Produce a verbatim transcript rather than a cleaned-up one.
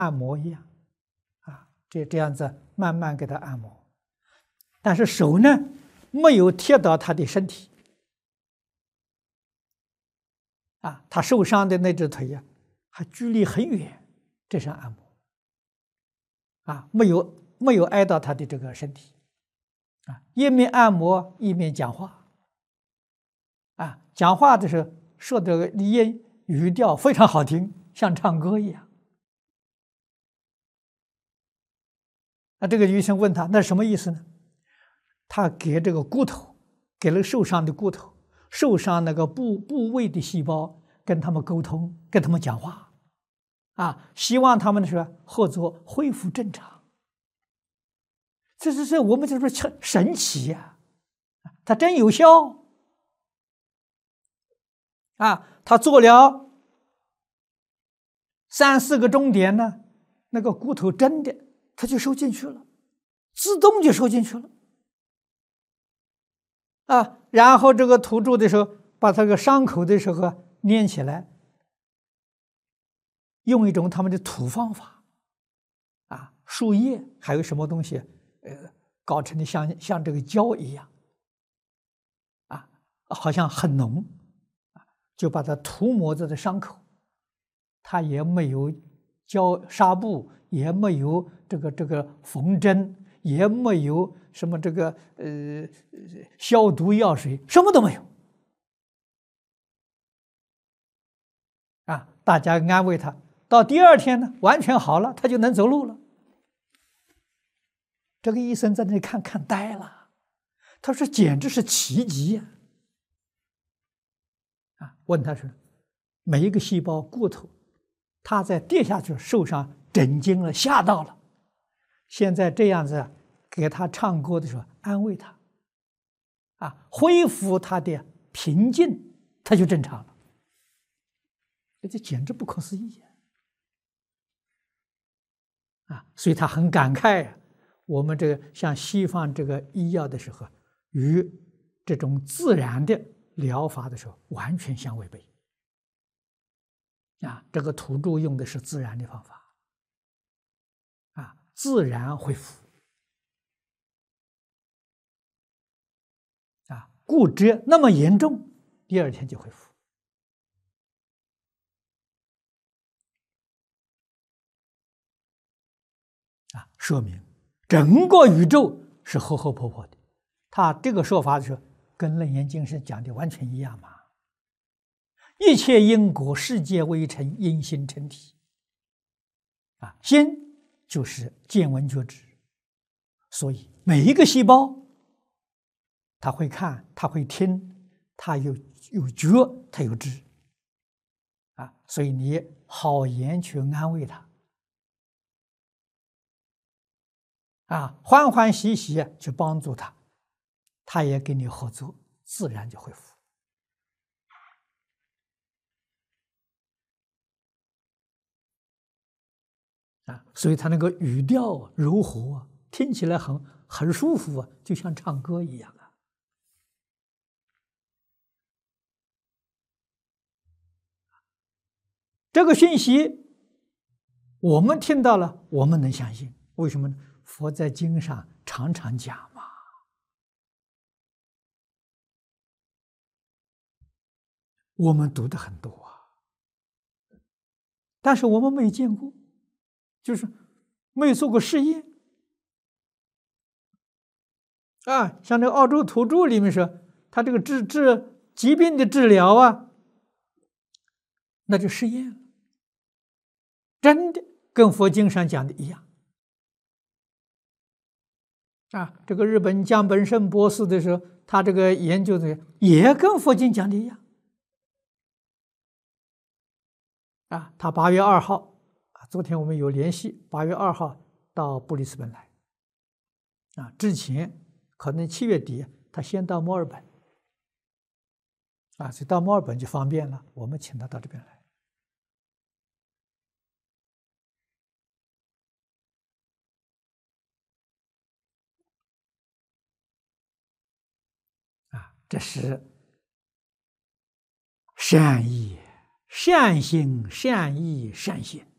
按摩一样，啊，这这样子慢慢给他按摩，但是手呢没有贴到他的身体，啊，他受伤的那只腿呀，还距离很远，这是按摩，啊，没有没有挨到他的这个身体，啊，一面按摩一面讲话，啊，讲话的时候说的音语调非常好听，像唱歌一样。那这个医生问他，那什么意思呢？他给这个骨头，给了受伤的骨头、受伤那个部部位的细胞，跟他们沟通，跟他们讲话，啊，希望他们是合作恢复正常。这这这，我们这不是神奇呀、啊？它真有效啊！他做了三四个钟点呢，那个骨头真的。它就收进去了，自动就收进去了，啊，然后这个土著的时候，把这个伤口的时候粘起来，用一种他们的土方法，啊，树叶还有什么东西，呃，搞成的像像这个胶一样，啊，好像很浓，啊，就把它涂抹在这伤口，它也没有胶纱布，也没有。这个这个缝针也没有什么这个呃消毒药水，什么都没有啊！大家安慰他，到第二天呢，完全好了，他就能走路了。这个医生在那里看看呆了，他说：“简直是奇迹呀！”啊，问他说：“每一个细胞骨头，他在跌下去受伤，震惊了，吓到了。”现在这样子给他唱歌的时候，安慰他，啊，恢复他的平静，他就正常了。这简直不可思议啊！所以他很感慨啊，我们这个像西方这个医药的时候，与这种自然的疗法的时候完全相违背。啊，这个土著用的是自然的方法。自然恢复啊，骨折那么严重，第二天就恢复啊，说明整个宇宙是活活泼泼的。他这个说法的时候，跟《楞严经》是讲的完全一样嘛。一切因果，世界为成，因心成体啊，心就是见闻觉知。所以每一个细胞，他会看，他会听，他有有觉，他有知，啊，所以你好言去安慰他，啊，欢欢喜喜去帮助他，他也跟你合作，自然就恢复。啊，所以他那个语调柔和啊，听起来很很舒服啊，就像唱歌一样啊。这个讯息我们听到了，我们能相信，为什么呢？佛在经上常常讲嘛，我们读的很多啊，但是我们没见过，就是没有做过实验啊。像这个澳洲土著里面说，他这个治治疾病的治疗啊，那就实验了，真的跟佛经上讲的一样啊。这个日本江本胜博士的时候，他这个研究的也跟佛经讲的一样啊。他八月二号啊，昨天我们有联系，八月二号到布里斯本来啊。之前可能七月底他先到墨尔本啊，所以到墨尔本就方便了，我们请他到这边来。啊，这是善意、善心、善意、善行